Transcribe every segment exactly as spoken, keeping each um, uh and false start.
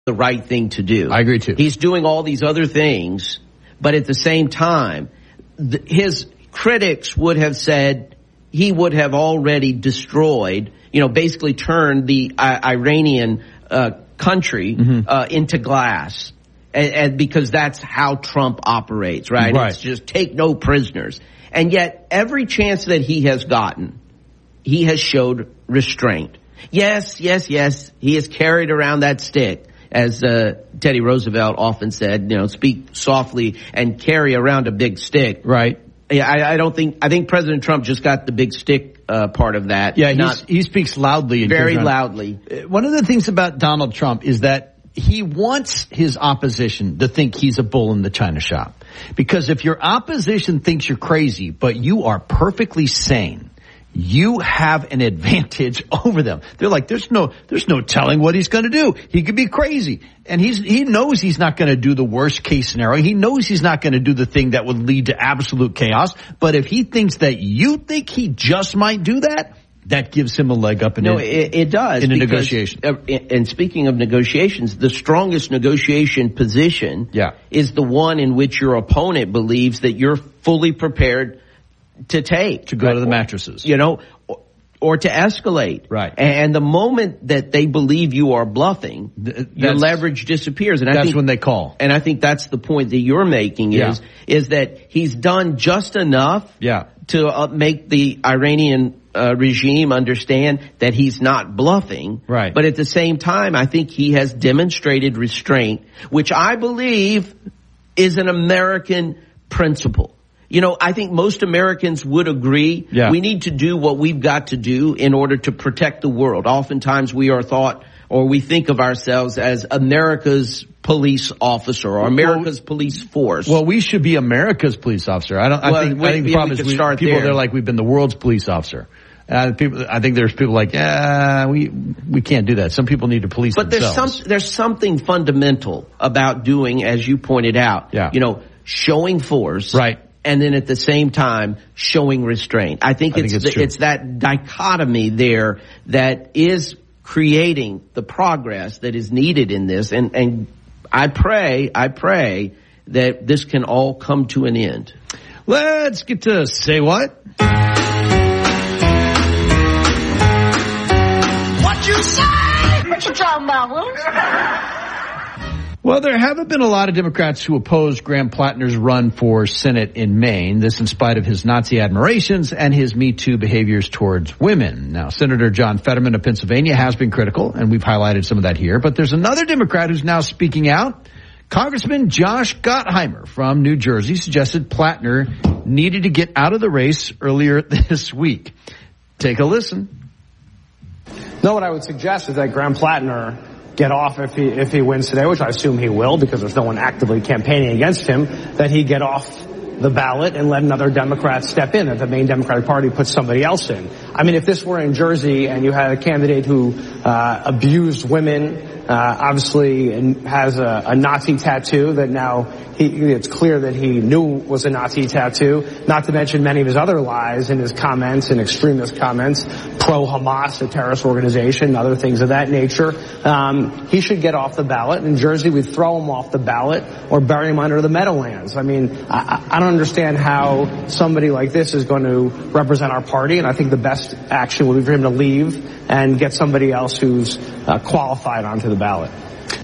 the right thing to do. I agree too. He's doing all these other things, but at the same time, th- his critics would have said he would have already destroyed, you know, basically turned the uh, Iranian uh, country mm-hmm. uh, into glass. And, and because that's how Trump operates, right? Right. It's just take no prisoners. And yet every chance that he has gotten, he has showed restraint. Yes, yes, yes, he has carried around that stick. As uh, Teddy Roosevelt often said, you know, speak softly and carry around a big stick. Right. Yeah, I, I don't think, I think President Trump just got the big stick uh, part of that. Yeah, Not he speaks loudly. And very loudly. One of the things about Donald Trump is that he wants his opposition to think he's a bull in the china shop. Because if your opposition thinks you're crazy, but you are perfectly sane, you have an advantage over them. They're like, there's no, there's no telling what he's going to do. He could be crazy. And he's, he knows he's not going to do the worst case scenario. He knows he's not going to do the thing that would lead to absolute chaos. But if he thinks that you think he just might do that, that gives him a leg up in no, it, it, it does in a because, negotiation. Uh, and speaking of negotiations, the strongest negotiation position yeah. is the one in which your opponent believes that you're fully prepared to take. To go right? to the mattresses. You know, or, or to escalate. Right. And the moment that they believe you are bluffing, Th- your leverage disappears. And I that's think, when they call. And I think that's the point that you're making yeah. is, is that he's done just enough yeah. to uh, make the Iranian uh, regime understand that he's not bluffing. Right. But at the same time, I think he has demonstrated restraint, which I believe is an American principle. You know, I think most Americans would agree yeah. we need to do what we've got to do in order to protect the world. Oftentimes we are thought or we think of ourselves as America's police officer or America's well, police force. Well, we should be America's police officer. I don't, I well, think, we, I think the we, problem we is we, people, there. they're like, we've been the world's police officer. Uh, people, I think there's people like, yeah, we, we can't do that. Some people need to police but themselves. But there's some, there's something fundamental about doing, as you pointed out, yeah. you know, showing force. Right. And then at the same time, showing restraint. I think I it's think it's, the, it's that dichotomy there that is creating the progress that is needed in this. And, and I pray, I pray that this can all come to an end. Let's get to Say What? What you say? What you talking about, Willis? Well, there haven't been a lot of Democrats who opposed Graham Plattner's run for Senate in Maine. This in spite of his Nazi admirations and his Me Too behaviors towards women. Now, Senator John Fetterman of Pennsylvania has been critical, and we've highlighted some of that here. But there's another Democrat who's now speaking out. Congressman Josh Gottheimer from New Jersey suggested Plattner needed to get out of the race earlier this week. Take a listen. No, what I would suggest is that Graham Plattner get off if he if he wins today, which I assume he will because there's no one actively campaigning against him, that he get off the ballot and let another Democrat step in, that the main Democratic Party puts somebody else in. I mean, if this were in Jersey and you had a candidate who uh abused women, uh obviously and has a, a Nazi tattoo that now he, it's clear that he knew was a Nazi tattoo, not to mention many of his other lies in his comments and extremist comments, pro-Hamas, a terrorist organization, other things of that nature. Um, he should get off the ballot. In Jersey, we'd throw him off the ballot or bury him under the Meadowlands. I mean, I, I don't understand how somebody like this is going to represent our party, and I think the best action would be for him to leave and get somebody else who's uh, qualified onto the ballot.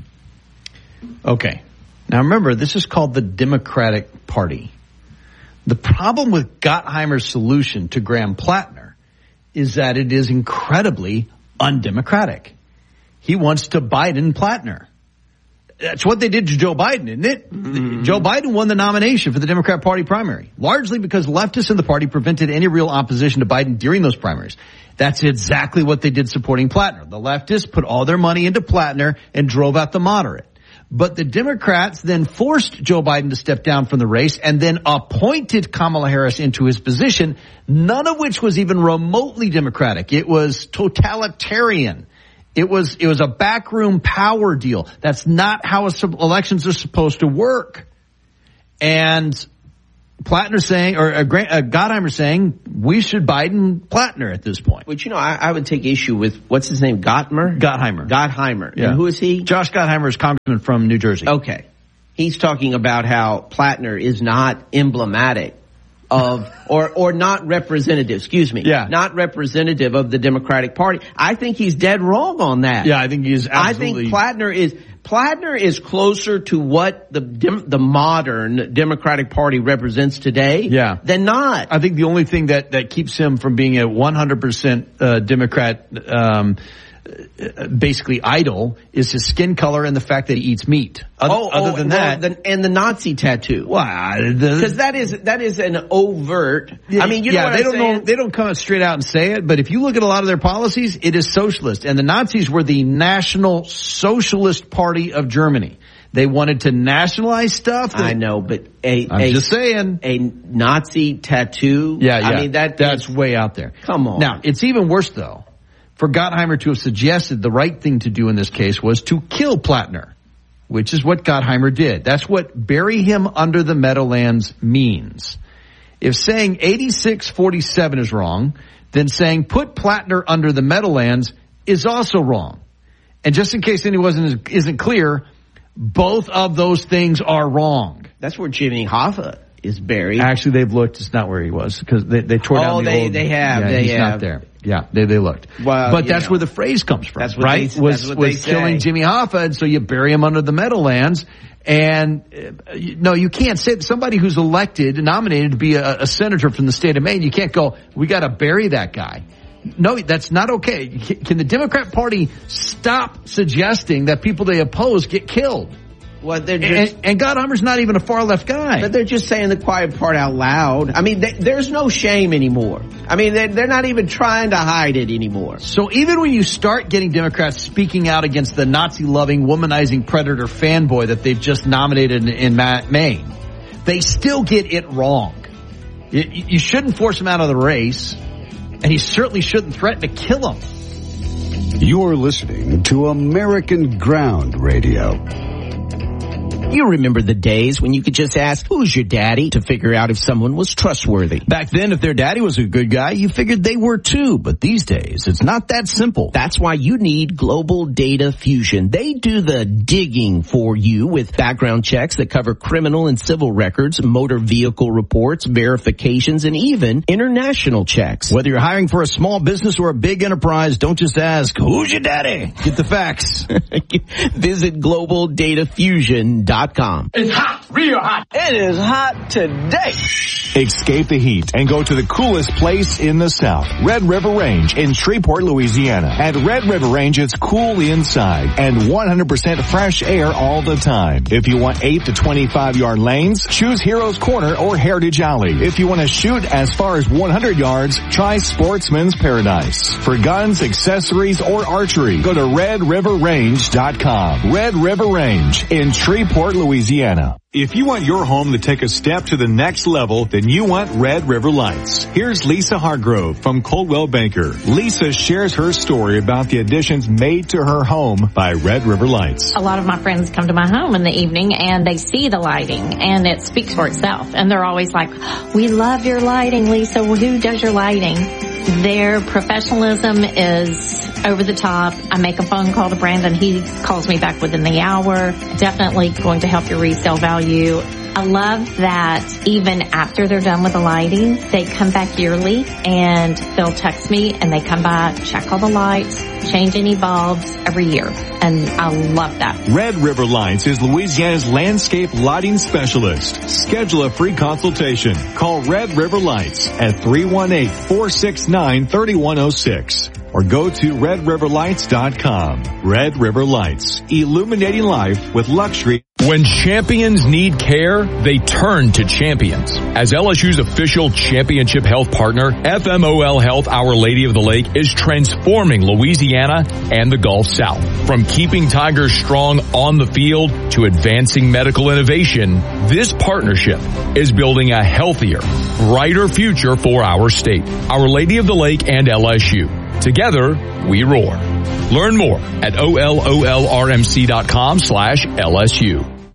Okay. Now remember, this is called the Democratic Party. The problem with Gottheimer's solution to Graham Plattner is that it is incredibly undemocratic. He wants to Biden Plattner. That's what they did to Joe Biden, isn't it? Mm-hmm. Joe Biden won the nomination for the Democrat Party primary, largely because leftists in the party prevented any real opposition to Biden during those primaries. That's exactly what they did supporting Plattner. The leftists put all their money into Plattner and drove out the moderate. But the Democrats then forced Joe Biden to step down from the race and then appointed Kamala Harris into his position, none of which was even remotely Democratic. It was totalitarian. It was, it was a backroom power deal. That's not how elections are supposed to work. And Plattner saying, or uh, Grant, uh, Gottheimer saying, we should Biden Plattner at this point. But, you know, I, I would take issue with, what's his name, Gottmer? Gottheimer. Gottheimer. Yeah. And who is he? Josh Gottheimer is congressman from New Jersey. Okay. He's talking about how Plattner is not emblematic of, or, or not representative, excuse me. Yeah. Not representative of the Democratic Party. I think he's dead wrong on that. Yeah, I think he's absolutely. I think Plattner is, Plattner is closer to what the the modern Democratic Party represents today yeah. than not. I think the only thing that, that keeps him from being a one hundred percent uh, Democrat, um, basically idol, is his skin color and the fact that he eats meat. Other, oh, other oh, than well, that. the, and the Nazi tattoo. Wow. Because that is, that is an overt, I mean, you know yeah, what they I'm don't saying? know, they don't come straight out and say it, but if you look at a lot of their policies, it is socialist. And the Nazis were the National Socialist Party of Germany. They wanted to nationalize stuff. I know, but a, I'm a, just saying. A Nazi tattoo? Yeah, yeah. I mean, that, that's way out there. Come on. Now, it's even worse though. For Gottheimer to have suggested the right thing to do in this case was to kill Plattner, which is what Gottheimer did. That's what bury him under the Meadowlands means. If saying eighty-six forty-seven is wrong, then saying put Plattner under the Meadowlands is also wrong. And just in case anyone isn't clear, both of those things are wrong. That's where Jimmy Hoffa is buried. Actually, they've looked. It's not where he was because they, they tore oh, down the they, old. they have. Yeah, they he's have. not there. Yeah, they they looked. Well, but that's know. where the phrase comes from. That's what right? They, was that's what was they killing say. Jimmy Hoffa, and so you bury him under the Meadowlands. And uh, you, no, you can't say somebody who's elected, nominated to be a, a senator from the state of Maine. You can't go. We got to bury that guy. No, that's not okay. Can the Democrat Party stop suggesting that people they oppose get killed? Well, they're just, and, and Gottheimer's not even a far left guy. But they're just saying the quiet part out loud. I mean, they, there's no shame anymore. I mean, they're, they're not even trying to hide it anymore. So even when you start getting Democrats speaking out against the Nazi-loving, womanizing predator fanboy that they've just nominated in, in Maine, they still get it wrong. You, you shouldn't force him out of the race, and you certainly shouldn't threaten to kill him. You're listening to American Ground Radio. You remember the days when you could just ask, who's your daddy, to figure out if someone was trustworthy. Back then, if their daddy was a good guy, you figured they were too. But these days, it's not that simple. That's why you need Global Data Fusion. They do the digging for you with background checks that cover criminal and civil records, motor vehicle reports, verifications, and even international checks. Whether you're hiring for a small business or a big enterprise, don't just ask, who's your daddy? Get the facts. Visit global data fusion dot com. It's hot, real hot. It is hot today. Escape the heat and go to the coolest place in the South, Red River Range in Shreveport, Louisiana. At Red River Range, it's cool inside and one hundred percent fresh air all the time. If you want eight to twenty-five yard lanes, choose Heroes Corner or Heritage Alley. If you want to shoot as far as one hundred yards, try Sportsman's Paradise. For guns, accessories, or archery, go to red river range dot com. Red River Range in Shreveport, Louisiana. If you want your home to take a step to the next level, then you want Red River Lights. Here's Lisa Hargrove from Coldwell Banker. Lisa shares her story about the additions made to her home by Red River Lights. A lot of my friends come to my home in the evening and they see the lighting and it speaks for itself. And they're always like, we love your lighting, Lisa. Well, who does your lighting? Their professionalism is over the top. I make a phone call to Brandon. He calls me back within the hour. Definitely going to help your resale value. I love that even after they're done with the lighting, they come back yearly and they'll text me and they come by, check all the lights, change any bulbs every year. And I love that. Red River Lights is Louisiana's landscape lighting specialist. Schedule a free consultation. Call Red River Lights at three one eight, four six nine, three one zero six or go to red river lights dot com. Red River Lights, illuminating life with luxury. When champions need care, they turn to Champions. As L S U's official championship health partner, F M O L Health Our Lady of the Lake is transforming Louisiana and the Gulf South. From keeping Tigers strong on the field to advancing medical innovation, this partnership is building a healthier, brighter future for our state. Our Lady of the Lake and L S U. Together, we roar. Learn more at O L O L R M C dot com slash L S U.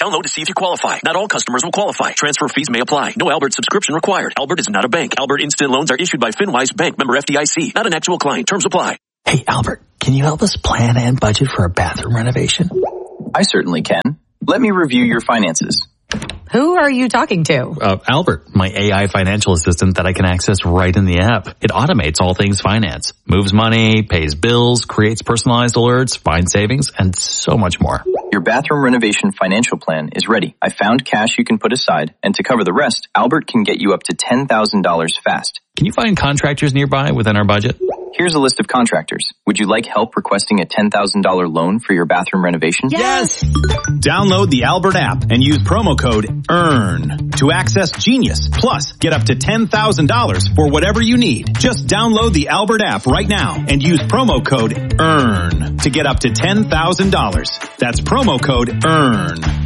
Download to see if you qualify. Not all customers will qualify. Transfer fees may apply. No Albert subscription required. Albert is not a bank. Albert Instant Loans are issued by FinWise Bank, member F D I C. Not an actual client. Terms apply. Hey, Albert, can you help us plan and budget for a bathroom renovation? I certainly can. Let me review your finances. Who are you talking to? Uh, Albert, my A I financial assistant that I can access right in the app. It automates all things finance, moves money, pays bills, creates personalized alerts, finds savings, and so much more. Your bathroom renovation financial plan is ready. I found cash you can put aside, and to cover the rest, Albert can get you up to ten thousand dollars fast. Can you find contractors nearby within our budget? Here's a list of contractors. Would you like help requesting a ten thousand dollars loan for your bathroom renovation? Yes! Download the Albert app and use promo code EARN to access Genius. Plus, get up to ten thousand dollars for whatever you need. Just download the Albert app right now and use promo code EARN to get up to ten thousand dollars. That's promo code EARN.